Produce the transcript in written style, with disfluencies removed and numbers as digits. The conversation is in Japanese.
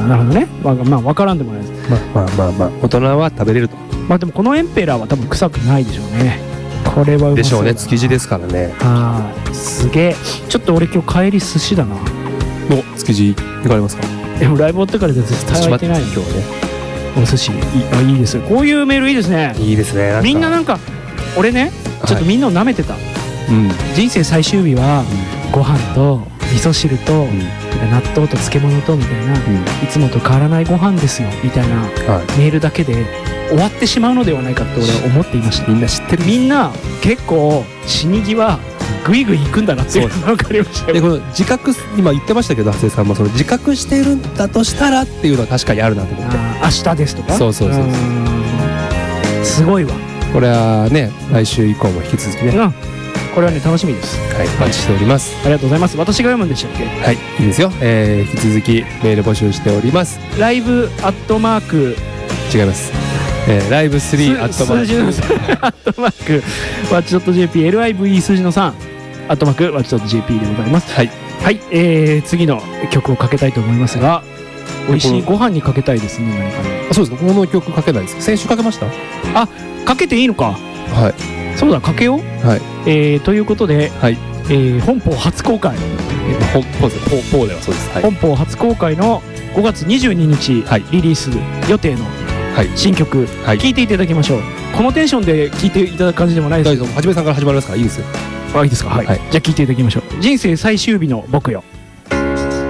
なるほどね。まあ分からんでもないです。 まあ大人は食べれると。 まあでもこのエンペラーは多分臭くないでしょうね。これはうまそうだなでしょうね。築地ですからね。 はい、すげえ。ちょっと俺今日帰り寿司だな。 築地行かれますか？ でもライブ終わってからで絶対空いてないの。 今日はね。 お寿司いいです。こういうメールいいですね。 いいですね。 みんななんか俺ねちょっとみんなを舐めてた。人生最終日はご飯と味噌汁と納豆と漬物とみたいな、いつもと変わらないご飯ですよみたいなメールだけで終わってしまうのではないかって俺は思っていました。 みんな知ってる。 みんな結構死に際グイグイ行くんだなっていうのが分かりましたよ。 でこの自覚今言ってましたけど、長谷さんもその自覚してるんだとしたらっていうのは確かにあるなと思って。 明日ですとか。 そうすごいわ。 これはね来週以降も引き続きね、 これはね楽しみです。 はい、お待ちしております。 ありがとうございます。私が読むんでしたっけ？ はい、いいですよ。引き続きメール募集しております。 ライブアットマーク違います。ライブ3アットマーク数字のアットマークワッチドット JP LIVE 数字の3アットマークワッチドット JP でございます。はいはい、次の曲をかけたいと思いますが、美味しいご飯にかけたいですね。何かね。 そうですか。この曲かけないですか？先週かけました？ あ、かけていいのか。 はい。 そうだ、かけよう。はい。ということで、はい。本邦初公開。 本邦ではそうです。 本邦初公開の5月22日リリース予定の新曲、聴いていただきましょう。このテンションで聴いていただく感じでもないです。 はじめさんから始まりますからいいですよ。 いいですか。はい。じゃあ聴いていただきましょう。人生最終日の僕よ。